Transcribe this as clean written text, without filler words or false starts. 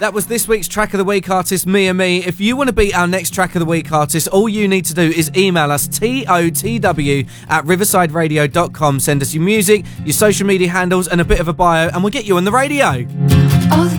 That was this week's Track of the Week artist, Mia Me. If you want to be our next Track of the Week artist, all you need to do is email us totw@riversideradio.com. Send us your music, your social media handles and a bit of a bio and we'll get you on the radio.